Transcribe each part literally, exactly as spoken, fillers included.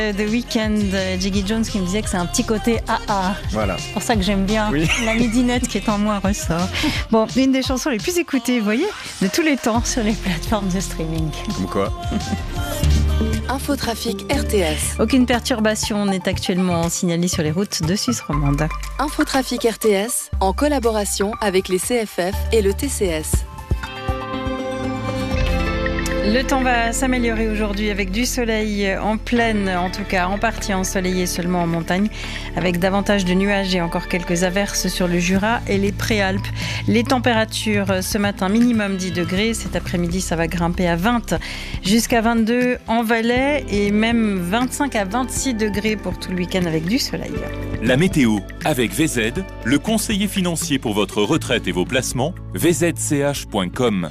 The Weeknd, Jiggy Jones qui me disait que c'est un petit côté A A. Voilà. C'est pour ça que j'aime bien. Oui. La midinette qui est en moi ressort. Bon, une des chansons les plus écoutées, vous voyez, de tous les temps sur les plateformes de streaming. Comme quoi. Infotrafic R T S. Aucune perturbation n'est actuellement signalée sur les routes de Suisse romande. Infotrafic R T S en collaboration avec les C F F et le T C S. Le temps va s'améliorer aujourd'hui avec du soleil en pleine, en tout cas en partie ensoleillé seulement en montagne, avec davantage de nuages et encore quelques averses sur le Jura et les Préalpes. Les températures ce matin minimum dix degrés, cet après-midi ça va grimper à vingt jusqu'à vingt-deux en Valais et même vingt-cinq à vingt-six degrés pour tout le week-end avec du soleil. La météo avec V Z, le conseiller financier pour votre retraite et vos placements, v z c h point com.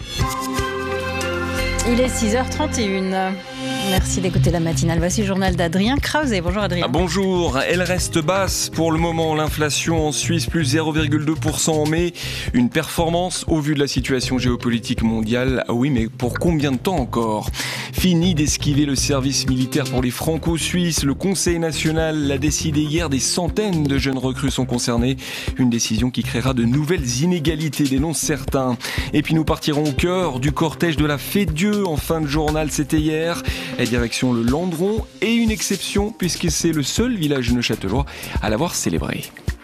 Il est six heures trente et une. Merci d'écouter la matinale. Voici le journal d'Adrien Krause. Bonjour Adrien. Ah, bonjour. Elle reste basse pour le moment. L'inflation en Suisse, plus zéro virgule deux pour cent en mai. Une performance au vu de la situation géopolitique mondiale. Ah oui, mais pour combien de temps encore ? Fini d'esquiver le service militaire pour les franco-suisses. Le Conseil national l'a décidé hier. Des centaines de jeunes recrues sont concernés. Une décision qui créera de nouvelles inégalités, dénoncent certains. Et puis nous partirons au cœur du cortège de la Fête-Dieu. En fin de journal, c'était hier. Direction le Landron et une exception puisque c'est le seul village neuchâtelois à l'avoir célébré.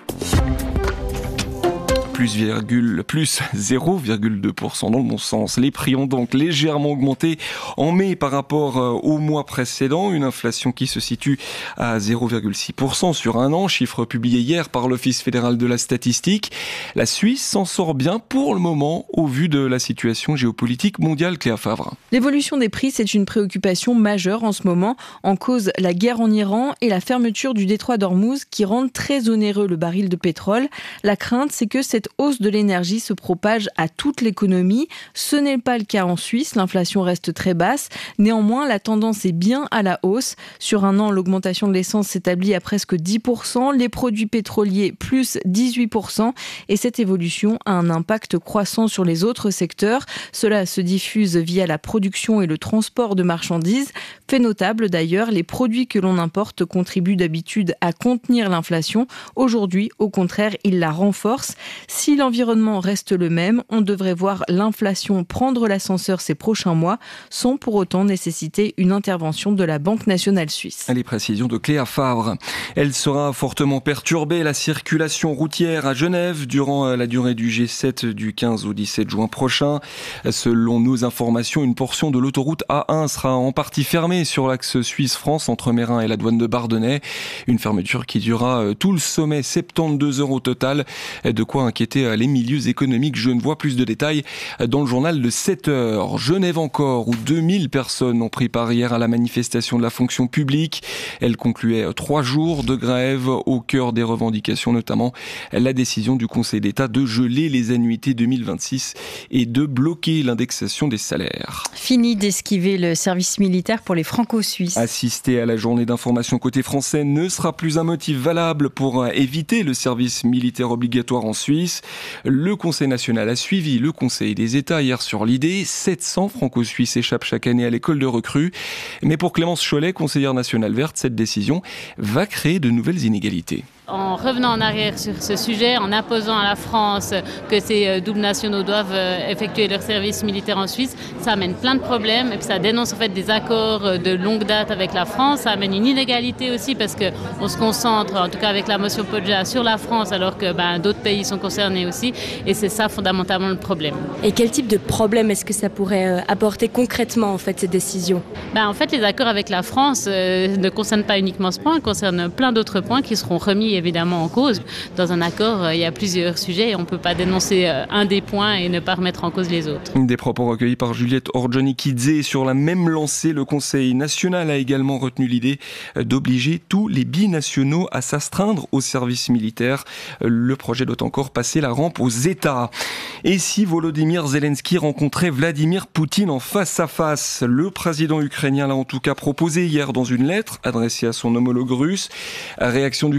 Plus, virgule, plus zéro virgule deux pour cent dans le bon sens. Les prix ont donc légèrement augmenté en mai par rapport au mois précédent. Une inflation qui se situe à zéro virgule six pour cent sur un an, chiffre publié hier par l'Office fédéral de la statistique. La Suisse s'en sort bien pour le moment au vu de la situation géopolitique mondiale. Cléa Favre. L'évolution des prix, c'est une préoccupation majeure en ce moment. En cause, la guerre en Iran et la fermeture du détroit d'Ormuz qui rendent très onéreux le baril de pétrole. La crainte, c'est que cette hausse de l'énergie se propage à toute l'économie. Ce n'est pas le cas en Suisse, l'inflation reste très basse. Néanmoins, la tendance est bien à la hausse. Sur un an, l'augmentation de l'essence s'établit à presque dix pour cent, les produits pétroliers plus dix-huit pour cent et cette évolution a un impact croissant sur les autres secteurs. Cela se diffuse via la production et le transport de marchandises. Fait notable d'ailleurs, les produits que l'on importe contribuent d'habitude à contenir l'inflation. Aujourd'hui, au contraire, ils la renforcent. Si l'environnement reste le même, on devrait voir l'inflation prendre l'ascenseur ces prochains mois, sans pour autant nécessiter une intervention de la Banque nationale suisse. Les précisions de Cléa Favre. Elle sera fortement perturbée, la circulation routière à Genève, durant la durée du G sept du quinze au dix-sept juin prochain. Selon nos informations, une portion de l'autoroute A un sera en partie fermée sur l'axe Suisse-France entre Mérin et la douane de Bardonnay. Une fermeture qui durera tout le sommet, soixante-douze heures au total. De quoi inquiéter les milieux économiques. Je ne vois plus de détails dans le journal de sept heures. Genève encore, où deux mille personnes ont pris part hier à la manifestation de la fonction publique. Elle concluait trois jours de grève au cœur des revendications, notamment la décision du Conseil d'État de geler les annuités deux mille vingt-six et de bloquer l'indexation des salaires. Fini d'esquiver le service militaire pour les franco-suisses. Assister à la journée d'information côté français ne sera plus un motif valable pour éviter le service militaire obligatoire en Suisse. Le Conseil national a suivi le Conseil des États hier sur l'idée. sept cents franco-suisses échappent chaque année à l'école de recrues. Mais pour Clémence Cholet, conseillère nationale verte, cette décision va créer de nouvelles inégalités. En revenant en arrière sur ce sujet, en imposant à la France que ces doubles nationaux doivent effectuer leur service militaire en Suisse, ça amène plein de problèmes et puis ça dénonce en fait des accords de longue date avec la France. Ça amène une inégalité aussi parce qu'on se concentre, en tout cas avec la motion Podja, sur la France alors que ben, d'autres pays sont concernés aussi et c'est ça fondamentalement le problème. Et quel type de problème est-ce que ça pourrait apporter concrètement en fait, ces décisions ? Ben, en fait, les accords avec la France euh, ne concernent pas uniquement ce point, ils concernent plein d'autres points qui seront remis évidemment en cause. Dans un accord, euh, il y a plusieurs sujets et on ne peut pas dénoncer euh, un des points et ne pas remettre en cause les autres. Des propos recueillis par Juliette Orjonikidze. Sur la même lancée, le Conseil national a également retenu l'idée d'obliger tous les binationaux à s'astreindre au service militaire. Le projet doit encore passer la rampe aux États. Et si Volodymyr Zelensky rencontrait Vladimir Poutine en face à face, le président ukrainien l'a en tout cas proposé hier dans une lettre adressée à son homologue russe. Réaction du Kremlin dans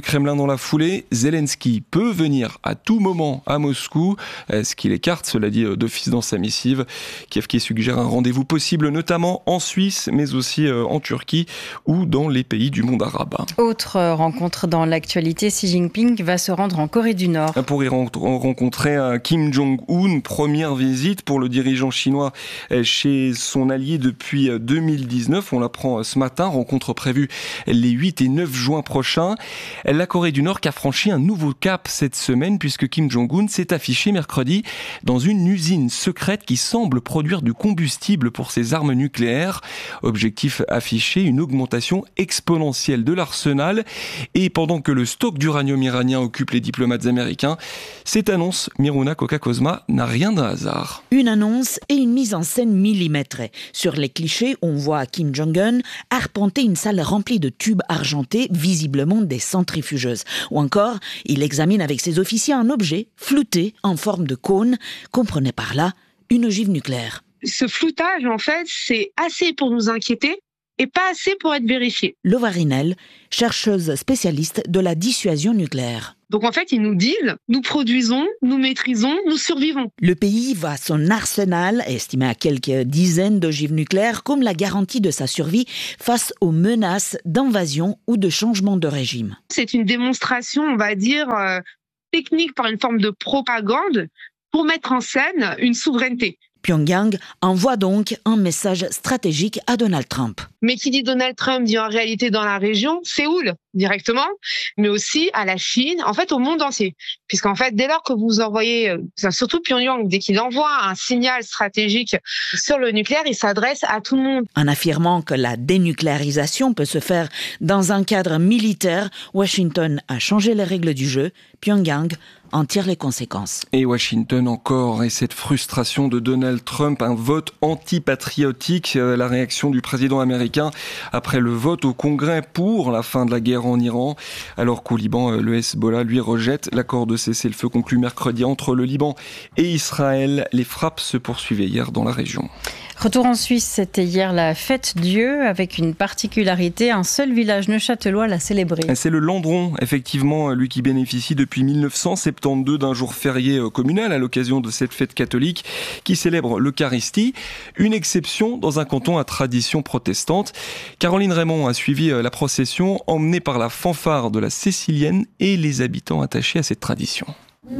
dans la foulée, Zelensky peut venir à tout moment à Moscou, ce qui l'écarte, cela dit d'office dans sa missive. Kiev qui suggère un rendez-vous possible, notamment en Suisse, mais aussi en Turquie ou dans les pays du monde arabe. Autre rencontre dans l'actualité, Xi Jinping va se rendre en Corée du Nord. Pour y rencontrer Kim Jong-un, première visite pour le dirigeant chinois chez son allié depuis deux mille dix-neuf. On l'apprend ce matin, rencontre prévue les huit et neuf juin prochains. La Corée du Nord qui a franchi un nouveau cap cette semaine puisque Kim Jong-un s'est affiché mercredi dans une usine secrète qui semble produire du combustible pour ses armes nucléaires. Objectif affiché, une augmentation exponentielle de l'arsenal. Et pendant que le stock d'uranium iranien occupe les diplomates américains, cette annonce, Miruna Koka-Kozma, n'a rien d'un hasard. Une annonce et une mise en scène millimétrée. Sur les clichés, on voit Kim Jong-un arpenter une salle remplie de tubes argentés, visiblement des centrifugeuses. Ou encore, il examine avec ses officiers un objet flouté en forme de cône, comprenez par là une ogive nucléaire. Ce floutage, en fait, c'est assez pour nous inquiéter et pas assez pour être vérifié. Lova Rinel, chercheuse spécialiste de la dissuasion nucléaire. Donc en fait, ils nous disent, nous produisons, nous maîtrisons, nous survivons. Le pays voit son arsenal, estimé à quelques dizaines d'ogives nucléaires, comme la garantie de sa survie face aux menaces d'invasion ou de changement de régime. C'est une démonstration, on va dire, euh, technique par une forme de propagande pour mettre en scène une souveraineté. Pyongyang envoie donc un message stratégique à Donald Trump. Mais qui dit Donald Trump dit en réalité dans la région, Séoul directement, mais aussi à la Chine, en fait au monde entier. Puisqu'en fait, dès lors que vous envoyez, surtout Pyongyang, dès qu'il envoie un signal stratégique sur le nucléaire, il s'adresse à tout le monde. En affirmant que la dénucléarisation peut se faire dans un cadre militaire, Washington a changé les règles du jeu. Pyongyang en tire les conséquences. Et Washington encore, et cette frustration de Donald Trump, un vote antipatriotique, la réaction du président américain après le vote au Congrès pour la fin de la guerre en Iran, alors qu'au Liban, le Hezbollah lui rejette l'accord de cessez-le-feu conclu mercredi entre le Liban et Israël. Les frappes se poursuivaient hier dans la région. Retour en Suisse, c'était hier la fête Dieu avec une particularité, un seul village neuchâtelois l'a célébré. C'est le Landron, effectivement, lui qui bénéficie depuis mille neuf cent soixante-douze d'un jour férié communal à l'occasion de cette fête catholique qui célèbre l'Eucharistie. Une exception dans un canton à tradition protestante. Caroline Raymond a suivi la procession emmenée par la fanfare de la Cécilienne et les habitants attachés à cette tradition.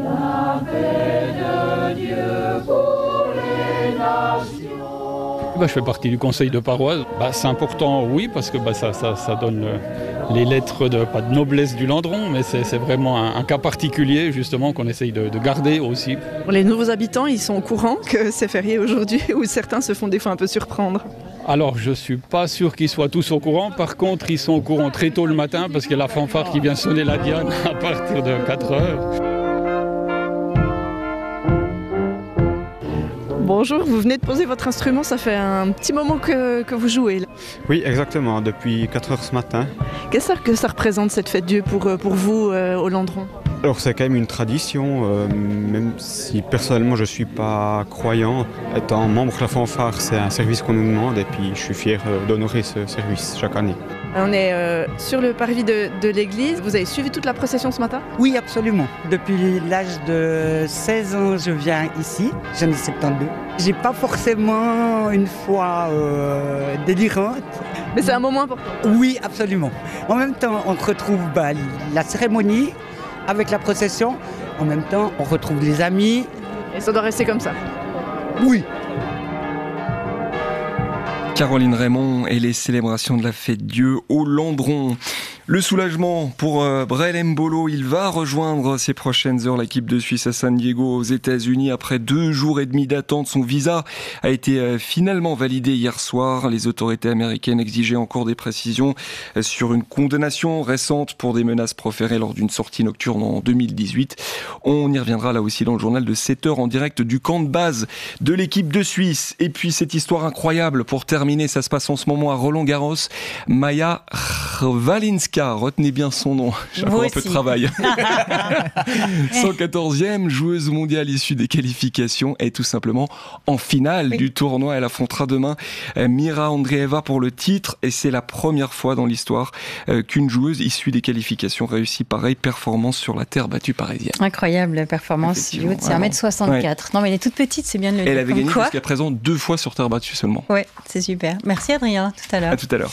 La paix de Dieu pour les nations. Bah, je fais partie du conseil de paroisse. Bah, c'est important, oui, parce que bah, ça, ça, ça donne le, les lettres de, pas de noblesse du Landron, mais c'est, c'est vraiment un, un cas particulier, justement, qu'on essaye de, de garder aussi. Les nouveaux habitants, ils sont au courant que c'est férié aujourd'hui, ou certains se font des fois un peu surprendre? Alors, je ne suis pas sûr qu'ils soient tous au courant. Par contre, ils sont au courant très tôt le matin, parce qu'il y a la fanfare qui vient sonner la diane à partir de quatre heures. Bonjour, vous venez de poser votre instrument, ça fait un petit moment que, que vous jouez. Là. Oui, exactement, depuis quatre heures ce matin. Qu'est-ce que ça représente cette fête Dieu pour, pour vous euh, au Landron? Alors c'est quand même une tradition, euh, même si personnellement je ne suis pas croyant. Étant membre de la fanfare, c'est un service qu'on nous demande et puis je suis fier euh, d'honorer ce service chaque année. On est euh, sur le parvis de, de l'église. Vous avez suivi toute la procession ce matin? Oui, absolument. Depuis l'âge de seize ans, je viens ici. J'en ai soixante-douze. J'ai pas forcément une foi euh, délirante. Mais c'est un moment important. Oui, absolument. En même temps, on retrouve bah, la cérémonie avec la procession. En même temps, on retrouve les amis. Et ça doit rester comme ça? Oui. Caroline Raymond et les célébrations de la fête Dieu au Landron. Le soulagement pour euh, Brel Mbolo, il va rejoindre ces prochaines heures l'équipe de Suisse à San Diego aux États-Unis après deux jours et demi d'attente. Son visa a été euh, finalement validé hier soir. Les autorités américaines exigeaient encore des précisions euh, sur une condamnation récente pour des menaces proférées lors d'une sortie nocturne en deux mille dix-huit. On y reviendra là aussi dans le journal de sept heures en direct du camp de base de l'équipe de Suisse. Et puis cette histoire incroyable pour terminer, ça se passe en ce moment à Roland-Garros. Maya Walinska Pliska, retenez bien son nom, j'ai encore un peu de travail. cent quatorzième joueuse mondiale issue des qualifications est tout simplement en finale oui. du tournoi. Elle affrontera demain Mira Andreeva pour le titre et c'est la première fois dans l'histoire qu'une joueuse issue des qualifications réussit pareille performance sur la terre battue parisienne. Incroyable performance, c'est un mètre soixante-quatre. Ouais. Non mais elle est toute petite, c'est bien de le dire. Elle avait gagné quoi. jusqu'à présent deux fois sur terre battue seulement. Ouais, c'est super. Merci Adrien, tout à l'heure. À tout à l'heure.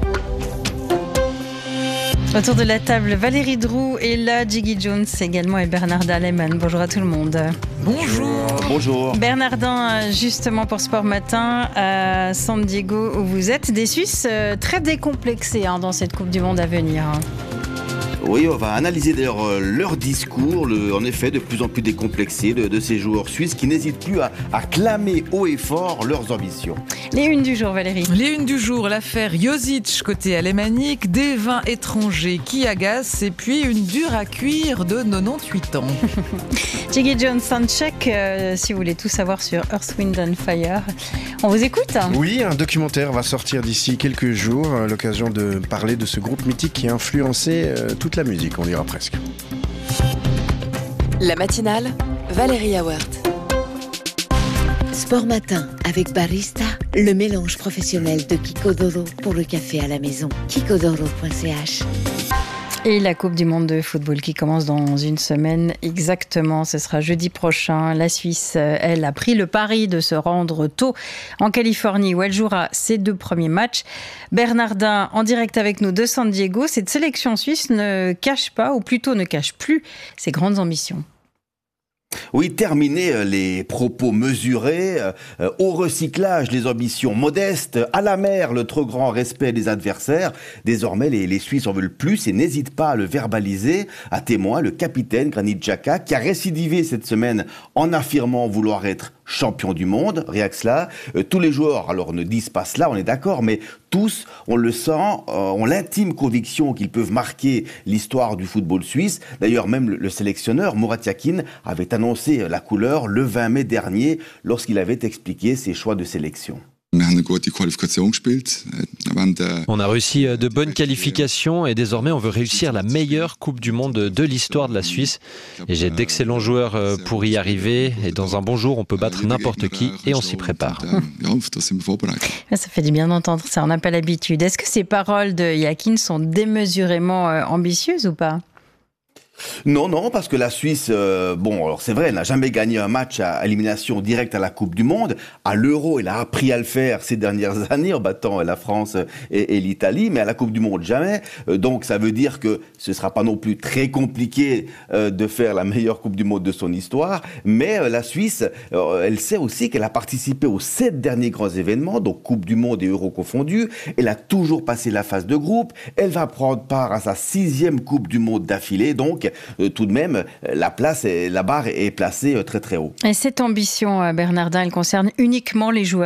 Autour de la table, Valérie Droux est là, Jiggy Jones également et Bernardin Lehmann. Bonjour à tout le monde. Bonjour. Bonjour. Bernardin, justement pour Sport Matin, à San Diego où vous êtes, des Suisses très décomplexés hein, dans cette Coupe du Monde à venir. Oui, on va analyser d'ailleurs leur discours, le, en effet de plus en plus décomplexé de, de ces joueurs suisses qui n'hésitent plus à, à clamer haut et fort leurs ambitions. Les unes du jour, Valérie. Les unes du jour, l'affaire Josic côté alémanique, des vins étrangers qui agacent et puis une dure à cuire de quatre-vingt-dix-huit ans. Jiggy Jones, soundcheck, euh, si vous voulez tout savoir sur Earth, Wind and Fire. On vous écoute ? Oui, un documentaire va sortir d'ici quelques jours, l'occasion de parler de ce groupe mythique qui a influencé euh, toute la musique, on dira presque. La matinale, Valérie Awert. Sport Matin avec Barista, le mélange professionnel de Kikodoro pour le café à la maison. kikodoro point c h. Et la Coupe du Monde de football qui commence dans une semaine exactement, ce sera jeudi prochain. La Suisse, elle, a pris le pari de se rendre tôt en Californie où elle jouera ses deux premiers matchs. Bernardin, en direct avec nous de San Diego, cette sélection suisse ne cache pas, ou plutôt ne cache plus, ses grandes ambitions. Oui, terminer les propos mesurés, euh, au recyclage, les ambitions modestes, à la mer, le trop grand respect des adversaires. Désormais, les, les Suisses en veulent plus et n'hésitent pas à le verbaliser. À témoin, le capitaine Granit Xhaka, qui a récidivé cette semaine en affirmant vouloir être champion du monde. Rien que cela. Euh, tous les joueurs, alors ne disent pas cela, on est d'accord, mais tous, on le sent, euh, ont l'intime conviction qu'ils peuvent marquer l'histoire du football suisse. D'ailleurs, même le, le sélectionneur, Murat Yakin, avait annoncé la couleur le vingt mai dernier lorsqu'il avait expliqué ses choix de sélection. On a réussi de bonnes qualifications et désormais on veut réussir la meilleure Coupe du Monde de l'histoire de la Suisse. Et j'ai d'excellents joueurs pour y arriver et dans un bon jour on peut battre n'importe qui et on s'y prépare. Ça fait du bien d'entendre ça, on n'a pas l'habitude. Est-ce que ces paroles de Yakin sont démesurément ambitieuses ou pas ? Non, non, parce que la Suisse, euh, bon, alors c'est vrai, elle n'a jamais gagné un match à élimination directe à la Coupe du Monde. À l'Euro, elle a appris à le faire ces dernières années en battant la France et, et l'Italie, mais à la Coupe du Monde, jamais. Euh, donc ça veut dire que ce ne sera pas non plus très compliqué euh, de faire la meilleure Coupe du Monde de son histoire. Mais euh, la Suisse, euh, elle sait aussi qu'elle a participé aux sept derniers grands événements, donc Coupe du Monde et Euro confondus. Elle a toujours passé la phase de groupe. Elle va prendre part à sa sixième Coupe du Monde d'affilée, donc Euh, tout de même, la place, est, la barre est placée euh, très très haut. Et cette ambition, euh, Bernardin, elle concerne uniquement les joueurs ?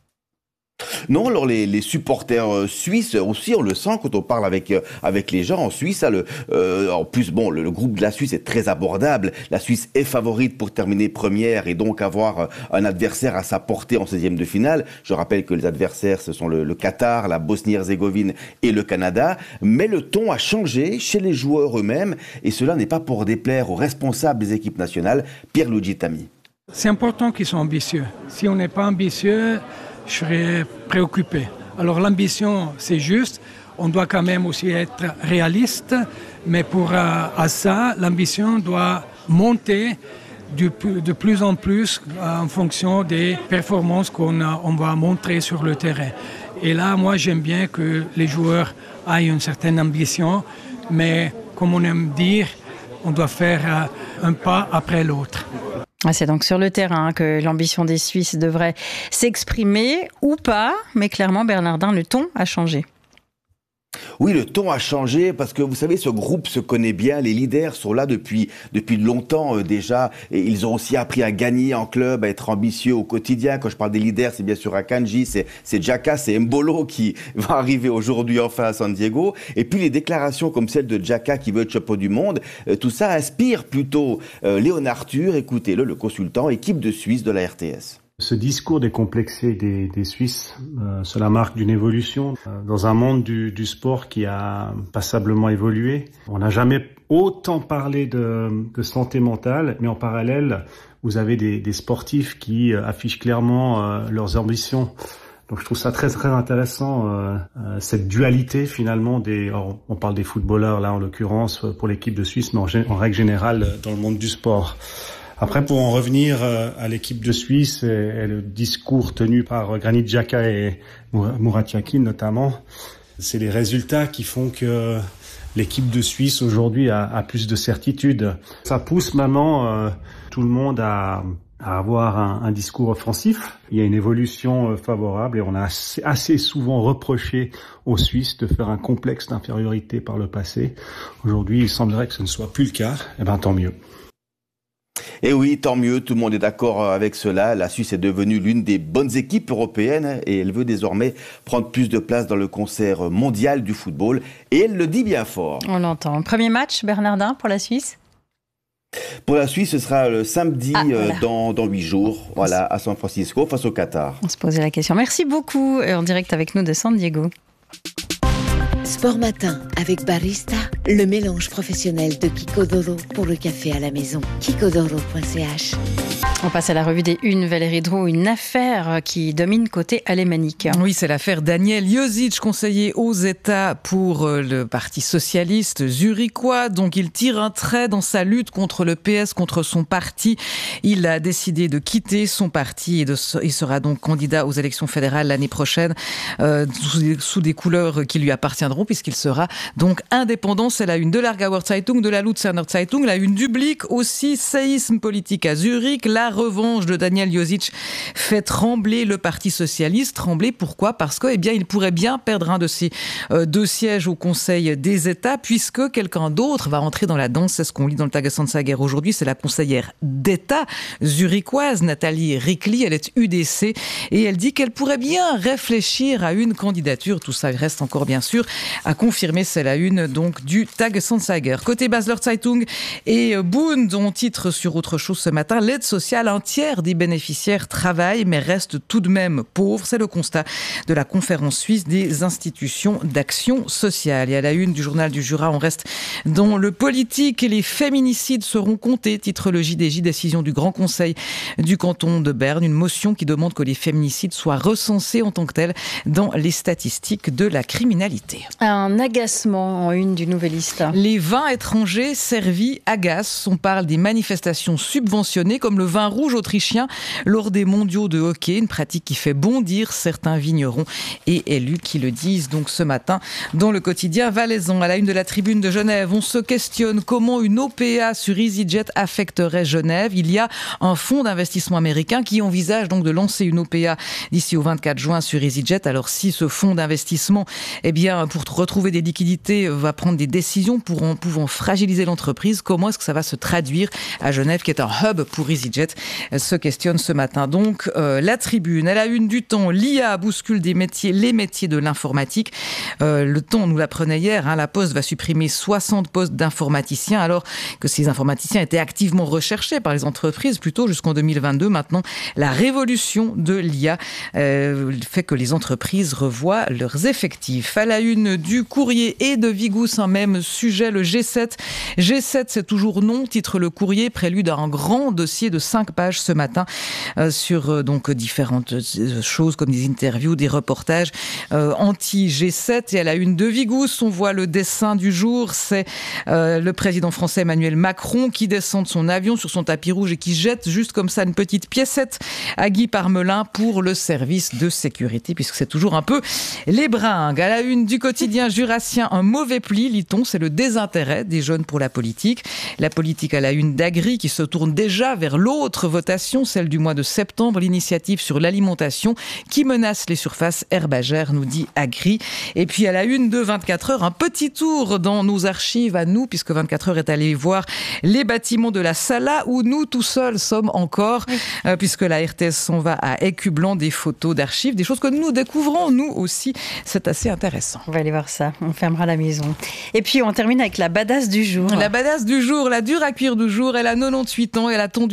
Non, alors les, les supporters euh, suisses aussi, on le sent quand on parle avec euh, avec les gens en Suisse. Ça, le, euh, en plus, bon, le, le groupe de la Suisse est très abordable. La Suisse est favorite pour terminer première et donc avoir euh, un adversaire à sa portée en seizième de finale. Je rappelle que les adversaires, ce sont le, le Qatar, la Bosnie-Herzégovine et le Canada. Mais le ton a changé chez les joueurs eux-mêmes et cela n'est pas pour déplaire aux responsables des équipes nationales, Pierluigi Tammy. C'est important qu'ils soient ambitieux. Si on n'est pas ambitieux, je serais préoccupé. Alors l'ambition, c'est juste. On doit quand même aussi être réaliste. Mais pour euh, à ça, l'ambition doit monter de, de plus en plus euh, en fonction des performances qu'on a, on va montrer sur le terrain. Et là, moi, j'aime bien que les joueurs aient une certaine ambition. Mais comme on aime dire, on doit faire euh, un pas après l'autre. C'est donc sur le terrain que l'ambition des Suisses devrait s'exprimer ou pas, mais clairement Bernardin, le ton a changé. Oui, le ton a changé parce que vous savez, ce groupe se connaît bien, les leaders sont là depuis depuis longtemps euh, déjà et ils ont aussi appris à gagner en club, à être ambitieux au quotidien. Quand je parle des leaders, c'est bien sûr Akanji, c'est c'est Xhaka, c'est Mbolo qui va arriver aujourd'hui enfin à San Diego. Et puis les déclarations comme celle de Xhaka qui veut être champion du monde, euh, tout ça inspire plutôt euh, Léon Arthur, écoutez-le, le consultant équipe de Suisse de la R T S. Ce discours décomplexé des, des Suisses, euh, cela marque d'une évolution euh, dans un monde du, du sport qui a passablement évolué. On n'a jamais autant parlé de, de santé mentale, mais en parallèle, vous avez des, des sportifs qui euh, affichent clairement euh, leurs ambitions. Donc je trouve ça très très intéressant, euh, euh, cette dualité finalement des... Alors, on parle des footballeurs là en l'occurrence pour l'équipe de Suisse, mais en, en règle générale dans le monde du sport. Après, pour en revenir euh, à l'équipe de Suisse et, et le discours tenu par Granit Xhaka et Murat Yakin notamment, c'est les résultats qui font que l'équipe de Suisse aujourd'hui a, a plus de certitude. Ça pousse maintenant euh, tout le monde à... à avoir un, un discours offensif. Il y a une évolution euh, favorable et on a assez, assez souvent reproché aux Suisses de faire un complexe d'infériorité par le passé. Aujourd'hui, il semblerait que ce ne soit plus le cas. Eh ben, tant mieux. Et oui, tant mieux, tout le monde est d'accord avec cela. La Suisse est devenue l'une des bonnes équipes européennes et elle veut désormais prendre plus de place dans le concert mondial du football. Et elle le dit bien fort. On l'entend. Premier match, Bernardin, pour la Suisse ? Pour la Suisse, ce sera le samedi ah, voilà. euh, dans, dans huit jours, voilà, à San Francisco, face au Qatar. On se posait la question. Merci beaucoup. Et en direct avec nous de San Diego. Sport Matin avec Barista, le mélange professionnel de Kiko.Doro pour le café à la maison. Kiko Doro point c h. On passe à la revue des Unes. Valérie Dro, une affaire qui domine côté alémanique. Oui, c'est l'affaire Daniel Josic, conseiller aux États pour le Parti socialiste zurichois. Donc il tire un trait dans sa lutte contre le P S, contre son parti. Il a décidé de quitter son parti et de, il sera donc candidat aux élections fédérales l'année prochaine euh, sous, sous des couleurs qui lui appartiendront puisqu'il sera donc indépendant. C'est la une de l'Aargauer Zeitung, de la Luzerner Zeitung, la une du Blick aussi, séisme politique à Zurich. La revanche de Daniel Josic fait trembler le Parti socialiste. Trembler, pourquoi ? Parce que, eh bien, il pourrait bien perdre un de ses euh, deux sièges au Conseil des États, puisque quelqu'un d'autre va entrer dans la danse. C'est ce qu'on lit dans le Tagesanzeiger aujourd'hui. C'est la conseillère d'État zurichoise, Nathalie Rickli. Elle est U D C et elle dit qu'elle pourrait bien réfléchir à une candidature. Tout ça reste encore, bien sûr, à confirmer. C'est la une, donc, du Tagesanzeiger. Côté Basler Zeitung et Bund, on titre sur autre chose ce matin, l'aide sociale. Un tiers des bénéficiaires travaillent mais restent tout de même pauvres. C'est le constat de la conférence suisse des institutions d'action sociale. Et à la une du journal du Jura, on reste dans le politique et les féminicides seront comptés, titre le J D J, décision du Grand Conseil du canton de Berne, une motion qui demande que les féminicides soient recensés en tant que tels dans les statistiques de la criminalité. Un agacement en une du Nouvelliste. Les vins étrangers servis agacent. On parle des manifestations subventionnées comme le vin rouge autrichien lors des mondiaux de hockey, une pratique qui fait bondir certains vignerons et élus qui le disent donc ce matin dans le quotidien valaisan. À la une de la Tribune de Genève, on se questionne comment une O P A sur EasyJet affecterait Genève. Il y a un fonds d'investissement américain qui envisage donc de lancer une O P A d'ici au vingt-quatre juin sur EasyJet. Alors si ce fonds d'investissement, eh bien, pour retrouver des liquidités, va prendre des décisions pour en pouvant fragiliser l'entreprise, comment est-ce que ça va se traduire à Genève, qui est un hub pour EasyJet, se questionne ce matin. Donc, euh, la Tribune, à la une du Temps, l'I A bouscule des métiers, les métiers de l'informatique. Euh, le Temps nous l'apprenait hier, hein, la Poste va supprimer soixante postes d'informaticiens, alors que ces informaticiens étaient activement recherchés par les entreprises, plutôt jusqu'en deux mille vingt-deux. Maintenant, la révolution de l'I A euh, fait que les entreprises revoient leurs effectifs. À la une du Courrier et de Vigous, un même sujet, le G sept. G sept, c'est toujours non, titre le Courrier, prélude à un grand dossier de cinq pages ce matin euh, sur euh, donc différentes euh, choses comme des interviews, des reportages euh, anti-G sept. Et à la une de Vigous, on voit le dessin du jour. C'est euh, le président français Emmanuel Macron qui descend de son avion sur son tapis rouge et qui jette juste comme ça une petite piécette à Guy Parmelin pour le service de sécurité, puisque c'est toujours un peu les bringues. À la une du quotidien jurassien, un mauvais pli, lit-on, c'est le désintérêt des jeunes pour la politique. La politique à la une d'Agri qui se tourne déjà vers l'autre votation, celle du mois de septembre, l'initiative sur l'alimentation qui menace les surfaces herbagères, nous dit Agri. Et puis à la une de vingt-quatre heures, un petit tour dans nos archives à nous, puisque vingt-quatre heures est allé voir les bâtiments de la Sala où nous tout seuls sommes encore, oui. euh, puisque la R T S s'en va à Écublanc, des photos d'archives, des choses que nous découvrons nous aussi. C'est assez intéressant. On va aller voir ça, on fermera la maison. Et puis on termine avec la badass du jour. La badass du jour, la dure à cuire du jour, elle a quatre-vingt-dix-huit ans, elle a tondu un piège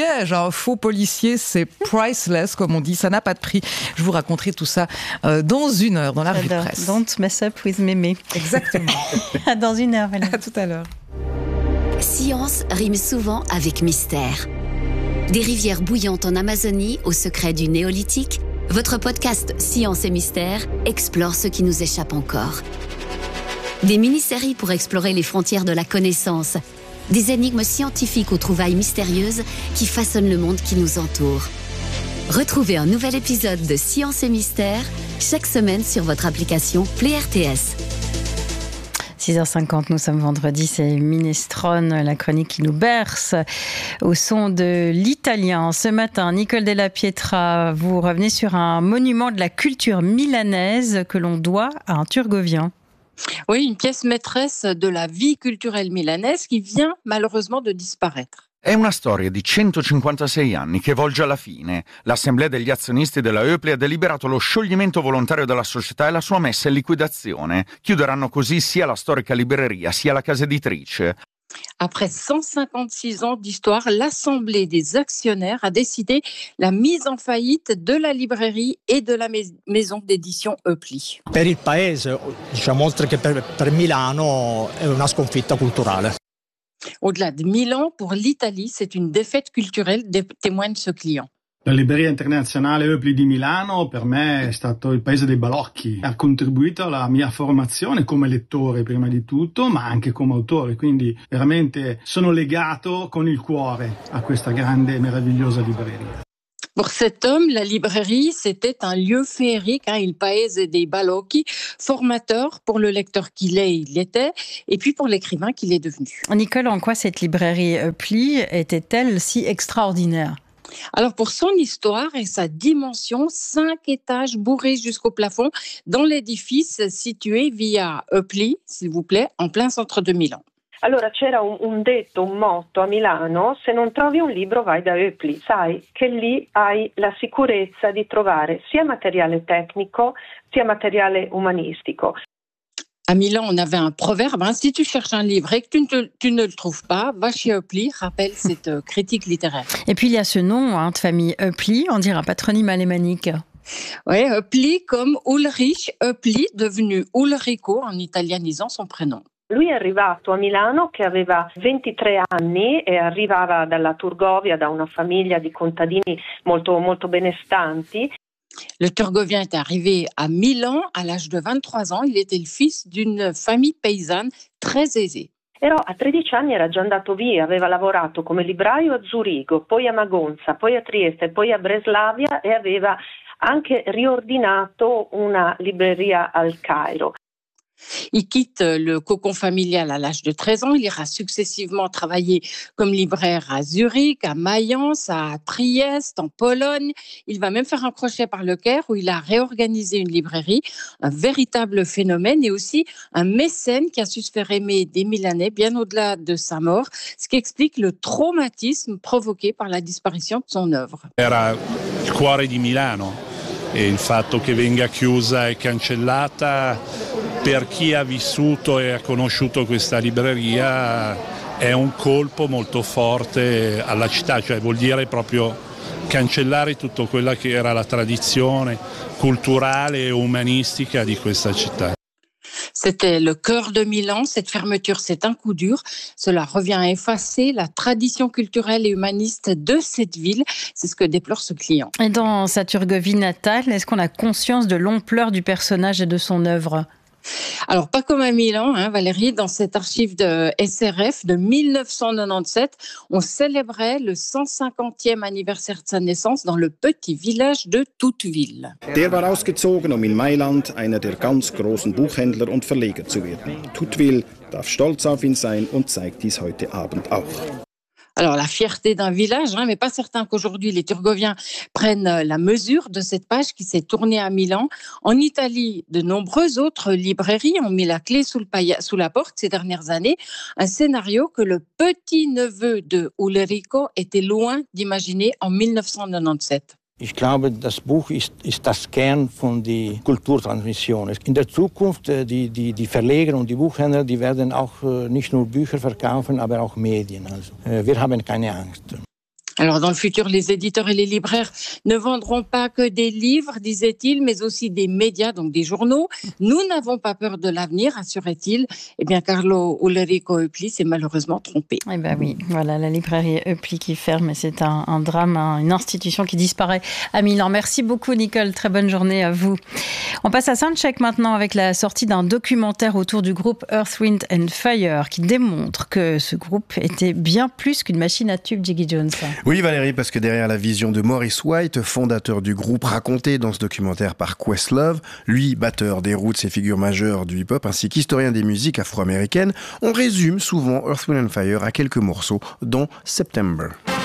piège. Un faux policier, c'est priceless, comme on dit, ça n'a pas de prix. Je vous raconterai tout ça euh, dans une heure, dans la revue de presse. Don't mess up with Mémé. Exactement. Dans une heure, voilà. À tout à l'heure. Science rime souvent avec mystère. Des rivières bouillantes en Amazonie au secret du néolithique, votre podcast Science et Mystère explore ce qui nous échappe encore. Des mini-séries pour explorer les frontières de la connaissance, des énigmes scientifiques aux trouvailles mystérieuses qui façonnent le monde qui nous entoure. Retrouvez un nouvel épisode de Science et Mystère chaque semaine sur votre application Play R T S. six heures cinquante, nous sommes vendredi, c'est Minestrone, la chronique qui nous berce au son de l'italien. Ce matin, Nicole Della Pietra, vous revenez sur un monument de la culture milanaise que l'on doit à un Turgovien. Oui, une pièce maîtresse de la vie culturelle milanaise qui vient malheureusement de disparaître. È una storia di centocinquantasei anni che volge alla fine. L'assemblea degli azionisti della Oepli ha deliberato lo scioglimento volontario della società e la sua messa in liquidazione. Chiuderanno così sia la storica libreria sia la casa editrice. Après cent cinquante-six ans d'histoire, l'Assemblée des actionnaires a décidé la mise en faillite de la librairie et de la mais- maison d'édition Oepli. Per il paese, diciamo, oltre che per, per Milano, è una sconfitta culturale. Au-delà de Milan, pour l'Italie, c'est une défaite culturelle, témoigne ce client. La libreria internazionale Oepli di Milano per me è stato il paese dei balocchi. Ha contribuito alla mia formazione come lettore prima di tutto, ma anche come autore. Quindi veramente sono legato con il cuore a questa grande e meravigliosa libreria. Pour cet homme, la librairie, c'était un lieu féerique, hein, il paese dei balocchi, formateur pour le lecteur qu'il est, il l'était, et puis pour l'écrivain qu'il est devenu. Nicole, en quoi cette librairie Oepli était-elle si extraordinaire ? Alors pour son histoire et sa dimension, cinq étages bourrés jusqu'au plafond dans l'édifice situé via Oepli, s'il vous plaît, en plein centre de Milan. Allora c'era un, un detto, un motto a Milano: se non trovi un libro vai da Oepli, sai che lì hai la sicurezza di trovare sia materiale tecnico sia materiale umanistico. À Milan, on avait un proverbe, hein, si tu cherches un livre et que tu ne, tu ne le trouves pas, va chez Oepli, rappelle cette euh, critique littéraire. Et puis il y a ce nom hein, de famille Oepli, on dirait un patronyme alémanique. Oui, Oepli comme Ulrich Oepli, devenu Ulrico en italianisant son prénom. Lui è arrivato a Milano che aveva ventitré anni e arrivava dalla Turgovia, da una famiglia di contadini molto, molto benestanti. Le Turgovien est arrivé à Milan à l'âge de vingt-trois ans. Il était le fils d'une famille paysanne très aisée. Però a tredici anni era già andato via, aveva lavorato come libraio a Zurigo, poi a Magonza, poi a Trieste, poi a Breslavia e aveva anche riordinato una libreria al Cairo. Il quitte le cocon familial à l'âge de treize ans. Il ira successivement travailler comme libraire à Zurich, à Mayence, à Trieste, en Pologne. Il va même faire un crochet par le Caire où il a réorganisé une librairie, un véritable phénomène et aussi un mécène qui a su se faire aimer des Milanais bien au-delà de sa mort, ce qui explique le traumatisme provoqué par la disparition de son œuvre. Era il cuore di Milano e il fatto che venga chiusa e cancellata, per chi ha vissuto e ha conosciuto questa libreria, è un colpo molto forte alla città, cioè vuol dire proprio cancellare tutto quella che era la tradizione culturale e umanistica di questa città. C'était le cœur de Milan. Cette fermeture, c'est un coup dur. Cela revient à effacer la tradition culturelle et humaniste de cette ville. C'est ce que déplore ce client. Et dans sa Turgovie natale, est-ce qu'on a conscience de l'ampleur du personnage et de son œuvre ? Alors, pas comme à Milan, hein, Valérie, dans cette archive de S R F de dix-neuf cent quatre-vingt-dix-sept, on célébrait le cent cinquantième anniversaire de sa naissance dans le petit village de Tuttville. Der war ausgezogen, um in Mailand einer der ganz großen Buchhändler und Verleger zu werden. Tuttville darf stolz auf ihn sein und zeigt dies heute Abend auch. Alors, la fierté d'un village, hein, mais pas certain qu'aujourd'hui les Turgoviens prennent la mesure de cette page qui s'est tournée à Milan. En Italie, de nombreuses autres librairies ont mis la clé sous, le pailla- sous la porte ces dernières années. Un scénario que le petit-neveu de Ulrico était loin d'imaginer en dix-neuf cent quatre-vingt-dix-sept. Ich glaube, das Buch ist, ist das Kern von der Kulturtransmission. In der Zukunft, die, die, die Verleger und die Buchhändler, die werden auch nicht nur Bücher verkaufen, aber auch Medien. Also, wir haben keine Angst. Alors dans le futur, les éditeurs et les libraires ne vendront pas que des livres, disait-il, mais aussi des médias, donc des journaux. Nous n'avons pas peur de l'avenir, assurait-il. Eh bien, Carlo Ulrico Eupli s'est malheureusement trompé. Eh bien oui, voilà, la librairie Eupli qui ferme, c'est un, un drame, un, une institution qui disparaît à Milan. Merci beaucoup Nicole, très bonne journée à vous. On passe à Soundcheck maintenant avec la sortie d'un documentaire autour du groupe Earth, Wind and Fire qui démontre que ce groupe était bien plus qu'une machine à tubes, Jiggy Jones. Oui Valérie, parce que derrière la vision de Maurice White, fondateur du groupe raconté dans ce documentaire par Questlove, lui batteur des Roots et figure majeure du hip-hop ainsi qu'historien des musiques afro-américaines, on résume souvent Earth, Wind and Fire à quelques morceaux dont September.